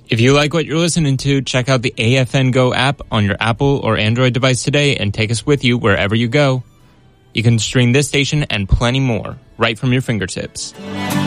If you like what you're listening to, check out the AFN Go app on your Apple or Android device today and take us with you wherever you go. You can stream this station and plenty more right from your fingertips.